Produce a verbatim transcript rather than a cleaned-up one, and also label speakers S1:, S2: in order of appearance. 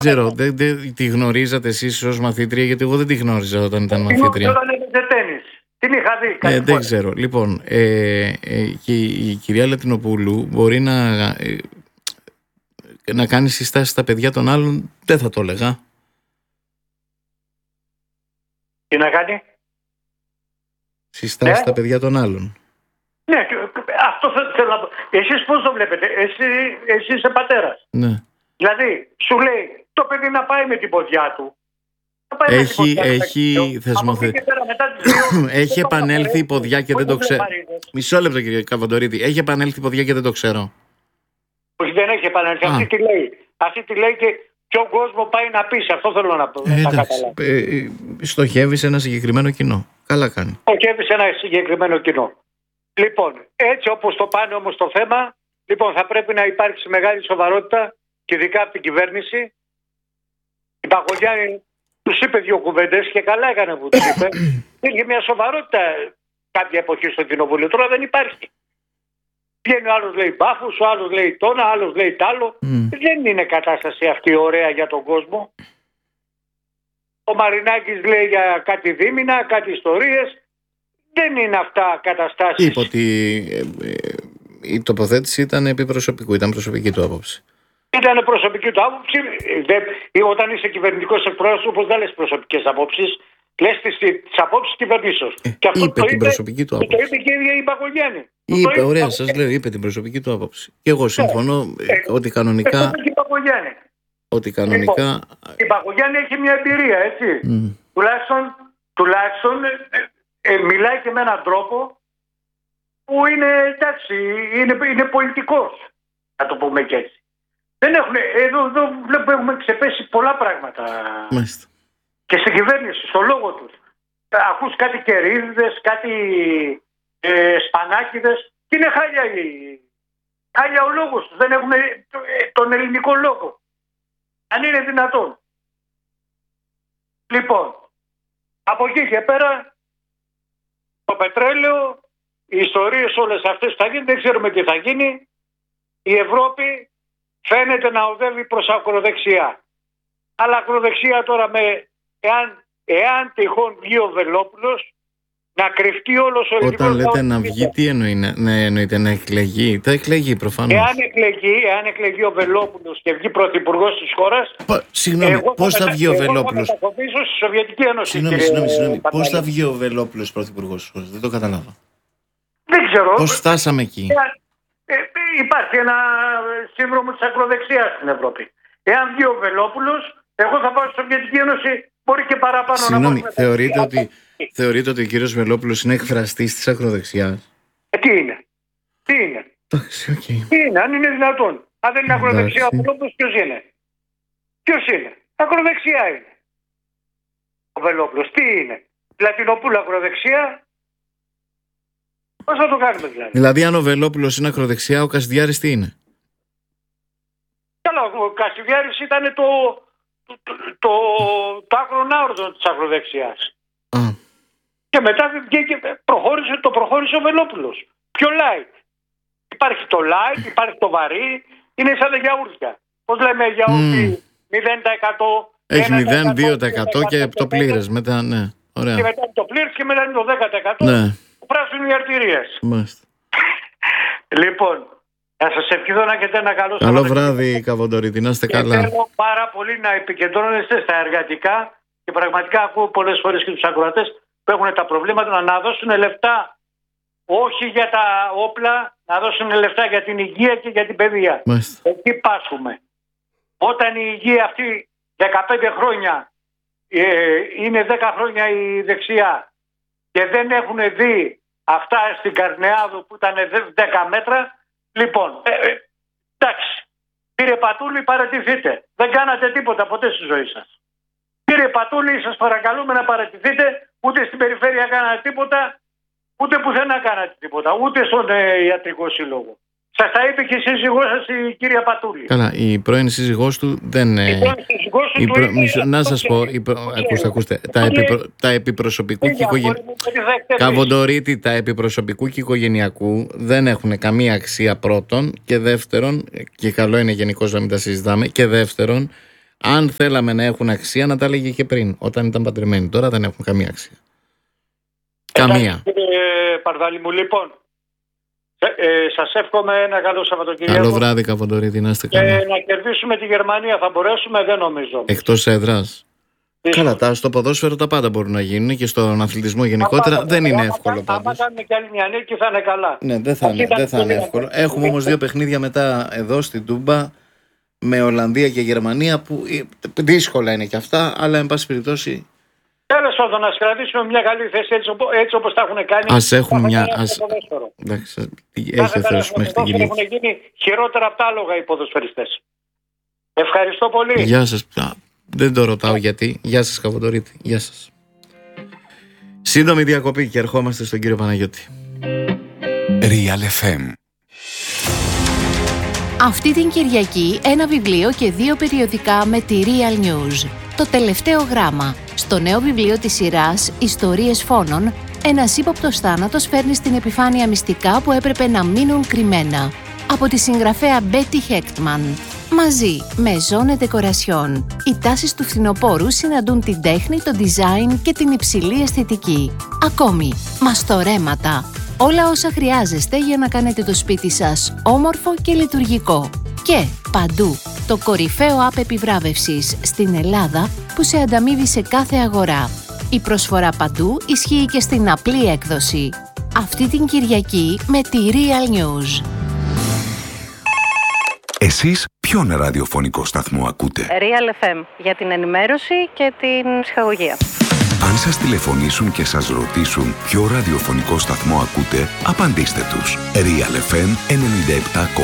S1: ξέρω, δεν δε, τη γνωρίζατε εσείς ως μαθήτρια, γιατί εγώ δεν τη γνώριζα όταν ήταν μαθήτρια.
S2: Όταν έπαιζε τένις. Την είχα δει κάτι
S1: ε, Δεν ξέρω. Λοιπόν, ε, ε, και η κυρία Λατινοπούλου μπορεί να, ε, να κάνει συστάσεις στα παιδιά των άλλων, δεν θα το έλεγα.
S2: Τι να κάνει?
S1: Συστάσεις
S2: ναι.
S1: στα παιδιά των άλλων.
S2: Ναι, αυτό θέλω να πω. Εσείς πώς το βλέπετε? Εσύ, εσύ είσαι πατέρας.
S1: Ναι.
S2: Δηλαδή, σου λέει το παιδί να πάει με την ποδιά του.
S1: Έχει, έχει θεσμοθετήσει. Έχει επανέλθει η ποδιά και δεν το ξέρω. Μισό λεπτό, κύριε Καβαντορίτη. Έχει επανέλθει η ποδιά και δεν το ξέρω.
S2: Όχι, δεν έχει επανέλθει. Αυτή τη λέει. Αυτή τη λέει και ποιον κόσμο πάει να πείσει. Αυτό θέλω να πω.
S1: Ε, εντάξει. Ε, στοχεύει σε ένα συγκεκριμένο κοινό. Καλά κάνει.
S2: Στοχεύει σε ένα συγκεκριμένο κοινό. Λοιπόν, έτσι όπως το πάνε όμως το θέμα, λοιπόν, θα πρέπει να υπάρξει μεγάλη σοβαρότητα και ειδικά από την κυβέρνηση. Η Παγωνιάννη τους είπε δύο κουβέντες και καλά έκανε που τους είπε. Είχε μια σοβαρότητα κάποια εποχή στο κοινοβούλιο. Τώρα δεν υπάρχει. Βγαίνει ο άλλος λέει μπάφους, ο άλλος λέει τόνα, ο άλλος λέει τ' άλλο. Mm. Δεν είναι κατάσταση αυτή ωραία για τον κόσμο. Ο Μαρινάκης λέει για κάτι δίμηνα, κάτι ιστορίες. Δεν είναι αυτά καταστάσεις.
S1: Είπε ότι ε, ε, η τοποθέτηση ήταν επί προσωπικού, ήταν προσωπική του άποψη.
S2: Ήταν προσωπική του άποψη. Δε, όταν είσαι κυβερνητικός εκπρόσωπος, δεν λες προσωπικές απόψεις. Λες τις, τις απόψεις κυβερνήσεως.
S1: Ε,
S2: και αυτό
S1: είπε
S2: το
S1: την
S2: είπε,
S1: προσωπική του άποψη.
S2: Το είπε και η ίδια η Παγωνιάννη.
S1: Είπε, είπε ωραία, σας λέω, είπε την προσωπική του άποψη. Και εγώ συμφωνώ ε, ε, ότι κανονικά.
S2: Ε, η
S1: ότι κανονικά.
S2: Λοιπόν, η Παγωνιάννη έχει μια εμπειρία, έτσι. Mm. Τουλάχιστον, τουλάχιστον ε, ε, μιλάει και με έναν τρόπο που είναι, εντάξει, είναι, είναι πολιτικός. Να το πούμε και έτσι. Δεν έχουν, εδώ, εδώ βλέπουμε έχουμε ξεπέσει πολλά πράγματα.
S1: Μάλιστα.
S2: Και στην κυβέρνηση, στο λόγο τους. Ακούς κάτι κερίδες, κάτι ε, σπανάκιδες και είναι χάλια, η, χάλια ο λόγος τους. Δεν έχουν τον ελληνικό λόγο. Αν είναι δυνατόν. Λοιπόν, από εκεί και πέρα το πετρέλαιο, οι ιστορίες όλες αυτές που θα γίνει, δεν ξέρουμε τι θα γίνει. Η Ευρώπη φαίνεται να οδεύει προς ακροδεξιά. Αλλά ακροδεξιά τώρα με, εάν, εάν τυχόν βγει ο Βελόπουλος, να κρυφτεί όλος ο ελληνικός.
S1: Όταν λέτε να βγει, τι εννοεί, ναι, εννοείται να εκλεγεί? Θα εκλεγεί προφανώς.
S2: Εάν εκλεγεί, εάν εκλεγεί ο Βελόπουλος και βγει πρωθυπουργός της χώρας.
S1: Πα, συγγνώμη, πώς θα, θα βγει ο Βελόπουλος?
S2: Εγώ θα μετακομίσω στη Σοβιετική Ένωση.
S1: Συγγνώμη, συγγνώμη, συγγνώμη. Πώς θα βγει ο Βελόπουλος πρωθυπουργός της χώρας? Δεν το καταλάβα.
S2: Δεν ξέρω.
S1: Πώς φτάσαμε εκεί?
S2: Ε, ε, υπάρχει ένα σύνδρομο της ακροδεξιάς στην Ευρώπη. Εάν βγει ο Βελόπουλος, εγώ θα πάω στη Σοβιετική Ένωση, μπορεί και παραπάνω.
S1: Συγγνώμη,
S2: να
S1: θεωρείτε ότι, θεωρείτε ότι ο κύριος Βελόπουλος είναι εκφραστής της ακροδεξιάς?
S2: Ε, τι είναι? Τι είναι?
S1: Εντάξει, okay.
S2: Τι είναι, αν είναι δυνατόν? Αν δεν είναι ακροδεξιά ο Βελόπουλος, ποιος είναι? Ποιος είναι? Ακροδεξιά είναι. Ο Βελόπουλος τι είναι? Λατινοπούλου ακροδεξιά. Πώς θα το κάνουμε δηλαδή?
S1: Δηλαδή αν ο Βελόπουλος είναι ακροδεξιά, ο Κασιδιάρης τι είναι?
S2: Καλά, ο Κασιδιάρης ήταν το, το, το, το, το άκρον της ακροδεξιάς.
S1: Α.
S2: Και μετά βγήκε, προχώρησε, το προχώρησε ο Βελόπουλος. Πιο light. Υπάρχει το light, υπάρχει το βαρύ, είναι σαν τα γιαούρτια. Πώς λέμε γιαούρτι, mm. μηδέν τοις εκατό.
S1: Έχει μηδέν, δύο τοις εκατό και το πλήρες μετά, ναι. Ωραία.
S2: Και μετά είναι το πλήρες και μετά είναι το δέκα τοις εκατό.
S1: Ναι.
S2: Πράσινοι οι αρτηρίες.
S1: Μάλιστα.
S2: Λοιπόν, να σας ευχηθώ να έχετε ένα καλό
S1: Καλό βράδυ, Καβαντορίτη, να είστε καλά.
S2: Θέλω πάρα πολύ να επικεντρώνεστε στα εργατικά και πραγματικά ακούω πολλές φορές και τους ακροατές που έχουν τα προβλήματα να δώσουν λεφτά όχι για τα όπλα, να δώσουν λεφτά για την υγεία και για την παιδεία.
S1: Μάλιστα.
S2: Εκεί πάσχουμε. Όταν η υγεία αυτή δεκαπέντε χρόνια ε, είναι δέκα χρόνια η δεξιά και δεν έχουν δει αυτά στην Καρνεάδου που ήταν δέκα μέτρα, λοιπόν, ε, ε, εντάξει, κύριε Πατούλη παρατηθείτε. Δεν κάνατε τίποτα ποτέ στη ζωή σας. Κύριε Πατούλη, σας παρακαλούμε να παρατηθείτε. Ούτε στην περιφέρεια κάνατε τίποτα, ούτε πουθενά κάνατε τίποτα, ούτε στον ε, ιατρικό σύλλογο. Σας τα είπε και η σύζυγός σας η κυρία Πατούλη.
S1: Καλά, η πρώην σύζυγός του δεν...
S2: Η πρώην σύζυγός του
S1: η προ...
S2: είπε,
S1: Μισό... Να σας πω, η προ... ακούστε, ακούστε, τα, επιπρο... τα επιπροσωπικού και οικογενειακού... Καβαντορίτη, τα επιπροσωπικού και οικογενειακού δεν έχουν καμία αξία πρώτον και δεύτερον, και καλό είναι γενικώς να μην τα συζητάμε, και δεύτερον, Αν θέλαμε να έχουν αξία, να τα έλεγε και πριν, όταν ήταν παντρεμένοι. Τώρα δεν έχουν καμία αξία. Καμία.
S2: Κύριε Παρδάλη μου, λοιπόν, ε, ε, σας εύχομαι ένα καλό Σαββατοκύριακο.
S1: Καλό βράδυ, Καβοντορίδη, να είστε καλά.
S2: Και να κερδίσουμε τη Γερμανία θα μπορέσουμε, δεν νομίζω.
S1: Εκτός έδρας. Καλά, τα, στο ποδόσφαιρο τα πάντα μπορούν να γίνουν και στον αθλητισμό γενικότερα. Άμα, δεν είναι εύκολο πάντως.
S2: Αν κάνουμε κι άλλη μια νίκη θα είναι καλά.
S1: Ναι, δεν θα είναι, δεν θα είναι εύκολο. Έχουμε όμως δύο παιχνίδια μετά εδώ στην Τούμπα με Ολλανδία και Γερμανία που δύσκολα είναι και αυτά, αλλά εν πάση περιπτώσει.
S2: Τέλος πάντων, να κρατήσουμε μια καλή θέση έτσι, έτσι όπως τα έχουν κάνει.
S1: Ας έχουν μια. Ας... Εντάξει, έχει ο Θεός μέχρι την κυλή.
S2: Έχουν γίνει χειρότερα από τα άλογα οι ποδοσφαιριστές. Ευχαριστώ πολύ.
S1: Γεια σας. Δεν το ρωτάω γιατί. Γεια σας, Καβοντορίτη. Γεια σας. Σύντομη διακοπή και ερχόμαστε στον κύριο Παναγιώτη.
S3: Real εφ εμ.
S4: Αυτή την Κυριακή ένα βιβλίο και δύο περιοδικά με τη Real News. Το τελευταίο γράμμα. Στο νέο βιβλίο της σειράς «Ιστορίες φόνων», ένας ύποπτος θάνατος φέρνει στην επιφάνεια μυστικά που έπρεπε να μείνουν κρυμμένα. Από τη συγγραφέα Betty Hechtman. Μαζί με Zone Decoration, οι τάσεις του φθινοπόρου συναντούν την τέχνη, το design και την υψηλή αισθητική. Ακόμη, μαστορέματα. Όλα όσα χρειάζεστε για να κάνετε το σπίτι σας όμορφο και λειτουργικό. Και παντού, το κορυφαίο app επιβράβευσης στην Ελλάδα που σε ανταμείβει σε κάθε αγορά. Η προσφορά παντού ισχύει και στην απλή έκδοση. Αυτή την Κυριακή με τη Real News.
S3: Εσείς ποιον ραδιοφωνικό σταθμό ακούτε?
S5: Real εφ εμ, για την ενημέρωση και την ψυχαγωγία.
S3: Αν σας τηλεφωνήσουν και σας ρωτήσουν ποιο ραδιοφωνικό σταθμό ακούτε, απαντήστε τους. Real εφ εμ ενενήντα επτά